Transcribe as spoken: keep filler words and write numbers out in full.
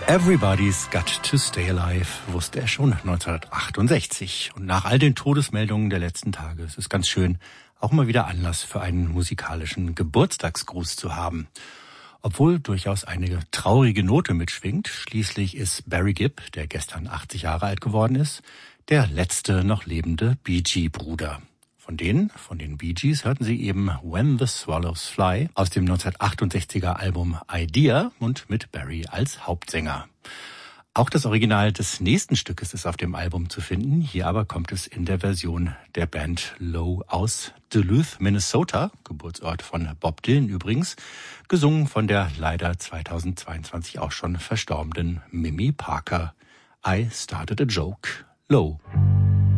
Everybody's Got to Stay Alive wusste er schon neunzehnhundertachtundsechzig. Und nach all den Todesmeldungen der letzten Tage ist es ganz schön, auch mal wieder Anlass für einen musikalischen Geburtstagsgruß zu haben. Obwohl durchaus eine traurige Note mitschwingt, schließlich ist Barry Gibb, der gestern achtzig Jahre alt geworden ist, der letzte noch lebende Bee Gee-Bruder. Von denen, von den Bee Gees, hörten Sie eben When the Swallows Fly aus dem neunzehnhundertachtundsechziger Album Idea und mit Barry als Hauptsänger. Auch das Original des nächsten Stückes ist auf dem Album zu finden. Hier aber kommt es in der Version der Band Low aus Duluth, Minnesota, Geburtsort von Bob Dylan übrigens, gesungen von der leider zweitausendzweiundzwanzig auch schon verstorbenen Mimi Parker. I started a joke, Low.